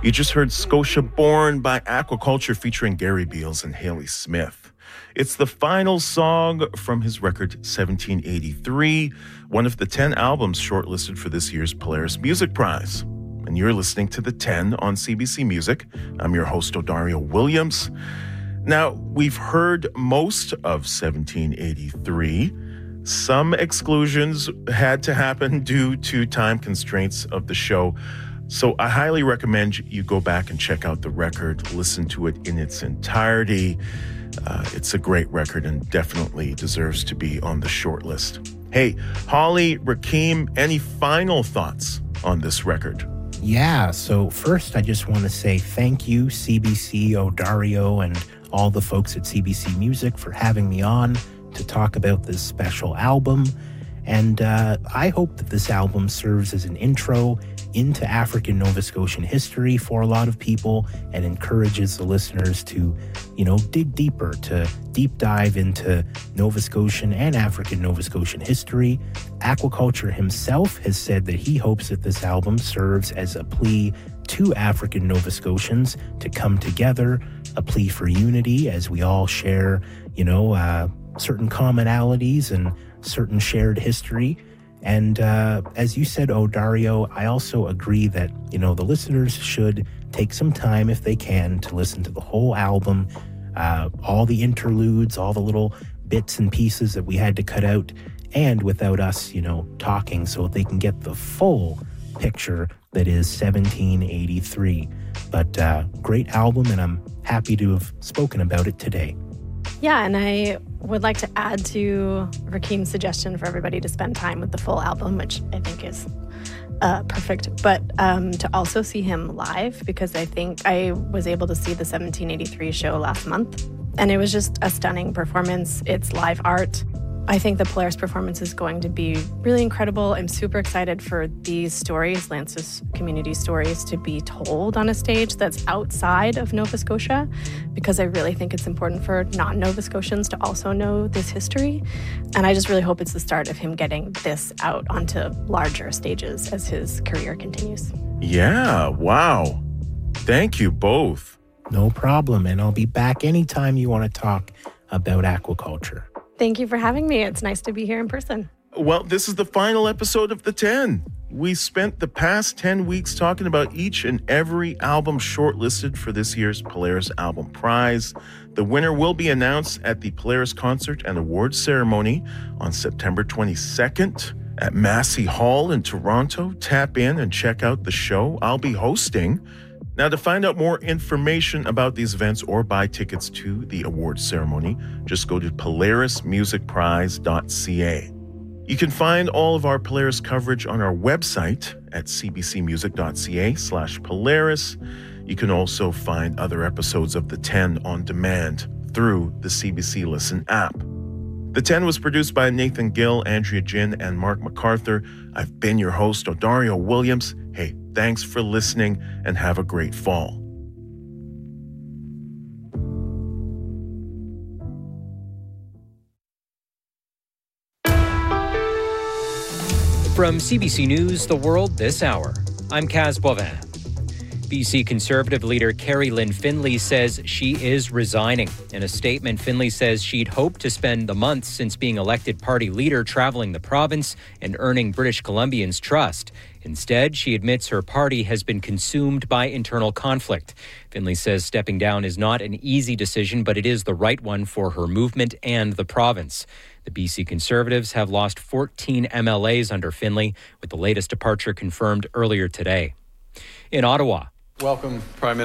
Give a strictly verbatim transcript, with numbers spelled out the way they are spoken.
You just heard Scotia Born by Aquaculture featuring Gary Beals and Haley Smith. It's the final song from his record seventeen eighty-three, one of the ten albums shortlisted for this year's Polaris Music Prize. And you're listening to The ten on C B C Music. I'm your host, Odario Williams. Now, we've heard most of seventeen eighty-three. Some exclusions had to happen due to time constraints of the show. So I highly recommend you go back and check out the record, listen to it in its entirety. Uh, it's a great record and definitely deserves to be on the short list. Hey, Holly, Rakeem, any final thoughts on this record? Yeah, so first I just want to say thank you, C B C, Odario, and all the folks at C B C Music for having me on to talk about this special album. And uh, I hope that this album serves as an intro into African Nova Scotian history for a lot of people and encourages the listeners to, you know, dig deeper, to deep dive into Nova Scotian and African Nova Scotian history. Aquaculture himself has said that he hopes that this album serves as a plea to African Nova Scotians to come together, a plea for unity as we all share, you know, uh, certain commonalities and certain shared history. And uh, as you said, Odario, I also agree that, you know, the listeners should take some time, if they can, to listen to the whole album, uh, all the interludes, all the little bits and pieces that we had to cut out, and without us, you know, talking, so they can get the full picture that is seventeen eighty-three. But uh, great album, and I'm happy to have spoken about it today. Yeah, and I would like to add to Rakeem's suggestion for everybody to spend time with the full album, which I think is uh, perfect, but um, to also see him live, because I think I was able to see the seventeen eighty-three show last month, and it was just a stunning performance. It's live art. I think the Polaris performance is going to be really incredible. I'm super excited for these stories, Lance's community stories, to be told on a stage that's outside of Nova Scotia, because I really think it's important for non-Nova Scotians to also know this history. And I just really hope it's the start of him getting this out onto larger stages as his career continues. Yeah, wow. Thank you both. No problem, and I'll be back anytime you want to talk about aquaculture. Thank you for having me. It's nice to be here in person. Well, this is the final episode of The ten. We spent the past ten weeks talking about each and every album shortlisted for this year's Polaris Album Prize. The winner will be announced at the Polaris Concert and Awards Ceremony on September twenty-second at Massey Hall in Toronto. Tap in and check out the show I'll be hosting. Now, to find out more information about these events or buy tickets to the awards ceremony, just go to polaris music prize dot c a. You can find all of our Polaris coverage on our website at c b c music dot c a slash Polaris. You can also find other episodes of The ten on demand through the C B C Listen app. The ten was produced by Nathan Gill, Andrea Jin, and Mark MacArthur. I've been your host, Odario Williams. Hey, thanks for listening and have a great fall. From C B C News, The World This Hour, I'm Kaz Boivin. B C Conservative leader Carrie Lynn Finlay says she is resigning. In a statement, Finlay says she'd hoped to spend the months since being elected party leader traveling the province and earning British Columbians' trust. Instead, she admits her party has been consumed by internal conflict. Finlay says stepping down is not an easy decision, but it is the right one for her movement and the province. The B C Conservatives have lost fourteen M L As under Finlay, with the latest departure confirmed earlier today. In Ottawa, welcome, Prime Minister.